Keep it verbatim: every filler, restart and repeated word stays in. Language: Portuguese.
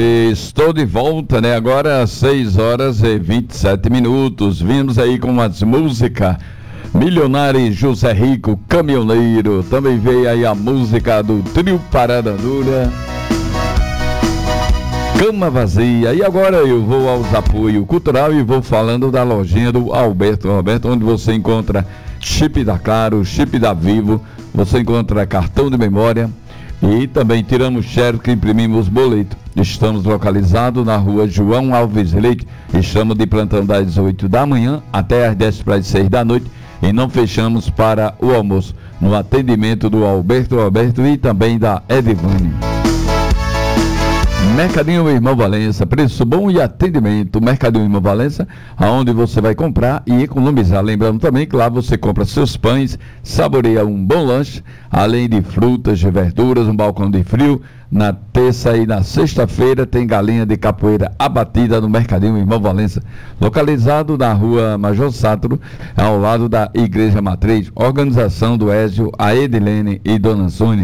Estou de volta, né? Agora seis horas e vinte e sete minutos. Vimos aí com as músicas Milionário José Rico, Caminhoneiro. Também veio aí a música do Trio Parada Dura, Cama Vazia. E agora eu vou aos apoios cultural e vou falando da lojinha do Alberto Roberto, onde você encontra chip da Claro, chip da Vivo, você encontra cartão de memória e também tiramos xerox e imprimimos boleto. Estamos localizados na rua João Alves Leite. Estamos de plantão das oito da manhã até às dez para as seis da noite e não fechamos para o almoço. No atendimento do Alberto Roberto e também da Edivane. Mercadinho Irmão Valença, preço bom e atendimento. Mercadinho Irmão Valença, aonde você vai comprar e economizar. Lembrando também que lá você compra seus pães, saboreia um bom lanche, além de frutas, de verduras, um balcão de frio. Na terça e na sexta-feira tem galinha de capoeira abatida no Mercadinho Irmão Valença, localizado na rua Major Sátiro, ao lado da Igreja Matriz. Organização do Ézio, a Edilene e Dona Sônia.